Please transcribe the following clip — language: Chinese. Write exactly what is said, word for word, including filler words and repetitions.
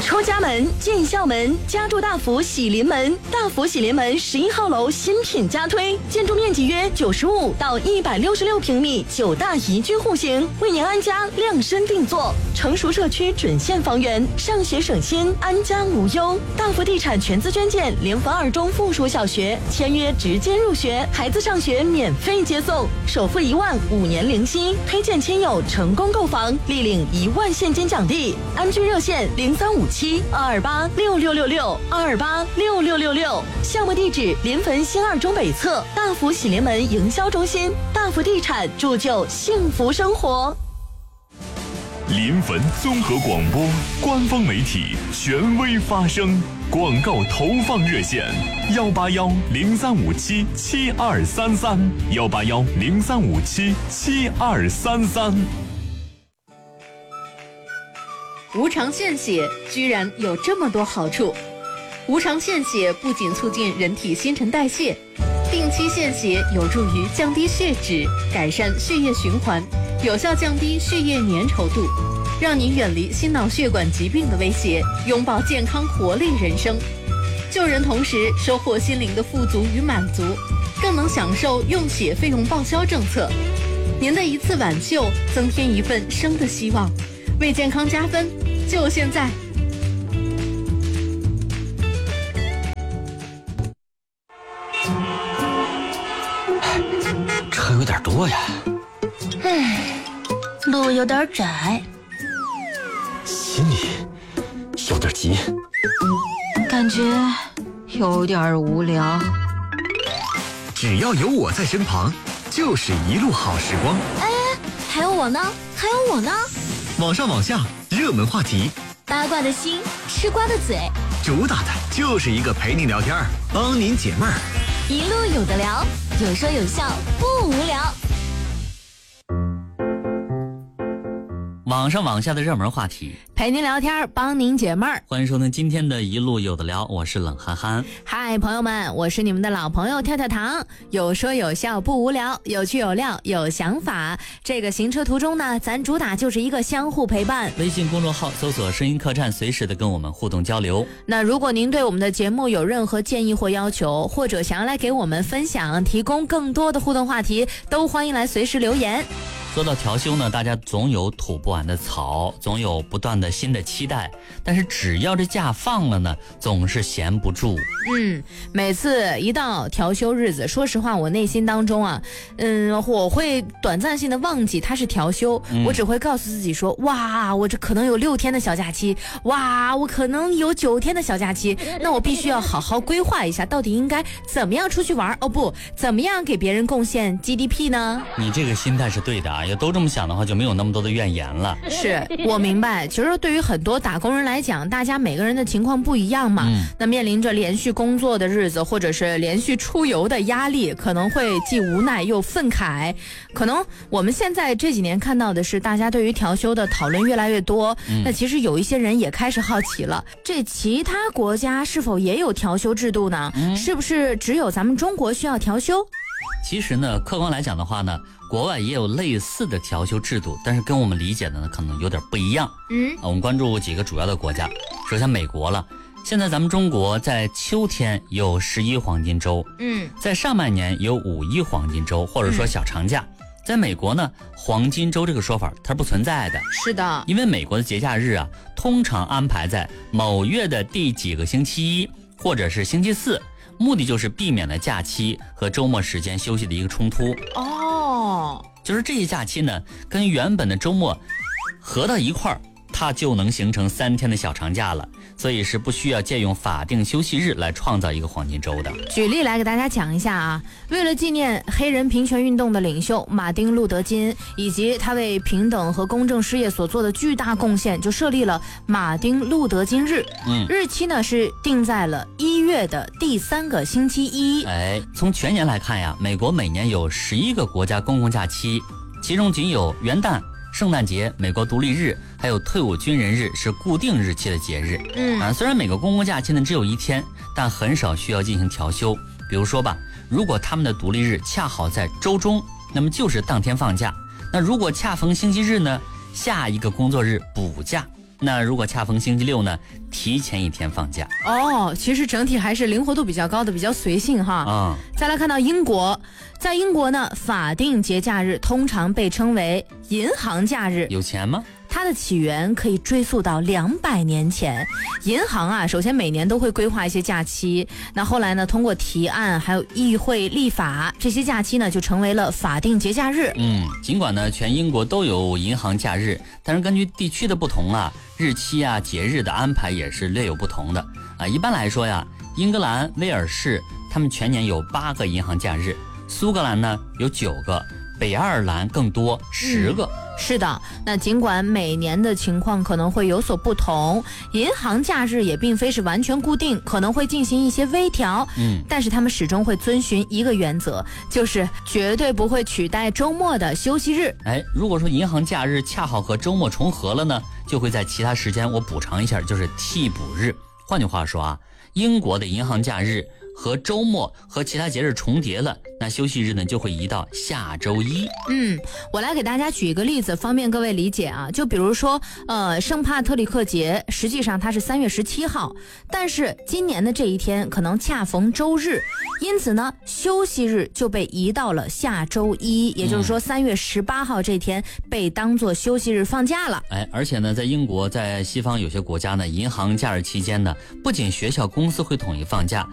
出家门，进校门，家住大福喜临门。大福喜临门十一号楼新品加推，建筑面积约九十五到一百六十六平米，九大宜居户型，为您安家量身定做。成熟社区准现房源，上学省心，安家无忧。大福地产全资捐建联防二中附属小学，签约直接入学，孩子上学免费接送，首付一万，五年零息，推荐亲友成功购房，立领一万现金奖励。安居热线零三五七二二八六六六六二二八六六六六，项目地址临汾新二中北侧大福喜临门营销中心。大福地产铸就幸福生活。 临汾综合广播官方媒体，权威发声。广告投放热线：幺八幺零三五七七二三三，幺八幺零三五七七二三三。 无偿献血居然有这么多好处。无偿献血不仅促进人体新陈代谢，定期献血有助于降低血脂，改善血液循环，有效降低血液粘稠度，让你远离心脑血管疾病的威胁，拥抱健康活力人生。救人同时收获心灵的富足与满足，更能享受用血费用报销政策。您的一次挽救，增添一份生的希望，为健康加分，就现在！ 车有点多呀， 唉，路有点窄， 心里有点急， 感觉有点无聊。 只要有我在身旁，就是一路好时光。 哎，还有我呢，还有我呢。 网上网下，热门话题， 八卦的心，吃瓜的嘴， 主打的就是一个陪您聊天，帮您解闷儿。 一路有的聊，有说有笑，不无聊。 网上网下的热门话题， 陪您聊天，帮您解闷儿。 欢迎收听今天的一路有的聊，我是冷憨憨。 嗨，朋友们，我是你们的老朋友跳跳糖，有说有笑不无聊，有趣有料有想法。这个行车途中呢，咱主打就是一个相互陪伴。 微信公众号搜索声音客栈，随时的跟我们互动交流。 那如果您对我们的节目有任何建议或要求，或者想要来给我们分享，提供更多的互动话题，都欢迎来随时留言。 说到调休呢，大家总有吐不完的槽，总有不断的新的期待，但是只要这假放了呢，总是闲不住。 嗯，每次一到调休日子，说实话，我内心当中啊，嗯，我会短暂性的忘记它是调休，嗯、我只会告诉自己说，哇，我这可能有六天的小假期，哇，我可能有九天的小假期，那我必须要好好规划一下，到底应该怎么样出去玩？哦不，怎么样给别人贡献 G D P 呢？ 你这个心态是对的啊。要都这么想的话，就没有那么多的怨言了。 是我明白，其实对于很多打工人来讲，大家每个人的情况不一样嘛。嗯、那面临着连续工作的日子，或者是连续出游的压力，可能会既无奈又愤慨。可能我们现在这几年看到的是，大家对于调休的讨论越来越多。嗯、那其实有一些人也开始好奇了，这其他国家是否也有调休制度呢？嗯、是不是只有咱们中国需要调休？ 其实呢，客观来讲的话呢，国外也有类似的调休制度，但是跟我们理解的呢可能有点不一样。嗯，我们关注几个主要的国家，首先美国了。现在咱们中国在秋天有十一黄金周，嗯，在上半年有五一黄金周，或者说小长假。嗯、在美国呢，黄金周这个说法它是不存在的。 是的， 因为美国的节假日啊，通常安排在某月的第几个星期一，或者是星期四。目的就是避免了假期和周末时间休息的一个冲突。哦，就是这些假期呢，跟原本的周末合到一块儿，它就能形成三天的小长假了。所以是不需要借用法定休息日来创造一个黄金周的。 举例来给大家讲一下啊，为了纪念黑人平权运动的领袖马丁·路德·金以及他为平等和公正事业所做的巨大贡献，就设立了马丁·路德·金日。嗯，日期呢是定在了一月的第三个星期一。 哎，从全年来看呀，美国每年有十一个国家公共假期，其中仅有元旦、圣诞节、美国独立日还有退伍军人日是固定日期的节日。嗯啊，虽然每个公共假期呢只有一天，但很少需要进行调休。比如说吧，如果他们的独立日恰好在周中，那么就是当天放假。那如果恰逢星期日呢，下一个工作日补假。 那如果恰逢星期六呢，提前一天放假。 哦，其实整体还是灵活度比较高的，比较随性哈。 啊、 嗯，再来看到英国，在英国呢，法定节假日通常被称为银行假日。 有钱吗？ 它的起源可以追溯到两百年前。银行啊，首先每年都会规划一些假期，那后来呢，通过提案还有议会立法，这些假期呢就成为了法定节假日。 嗯，尽管呢全英国都有银行假日，但是根据地区的不同啊，日期啊节日的安排也是略有不同的啊。一般来说呀，英格兰、威尔士他们全年有八个银行假日，苏格兰呢有九个，北爱尔兰更多，十个。 嗯是的，那尽管每年的情况可能会有所不同，银行假日也并非是完全固定，可能会进行一些微调， 嗯， 但是他们始终会遵循一个原则，就是绝对不会取代周末的休息日。 哎，如果说银行假日恰好和周末重合了呢，就会在其他时间我补偿一下，就是替补日。换句话说啊，英国的银行假日和周末和其他节日重叠了，那休息日呢就会移到下周一。 嗯，我来给大家举一个例子，方便各位理解啊。就比如说，呃，圣帕特里克节，实际上它是三月十七号，但是今年的这一天可能恰逢周日，因此呢，休息日就被移到了下周一，也就是说三月十八号这天被当作休息日放假了。 哎，而且呢，在英国，在西方有些国家呢，银行假日期间呢，不仅学校、公司会统一放假。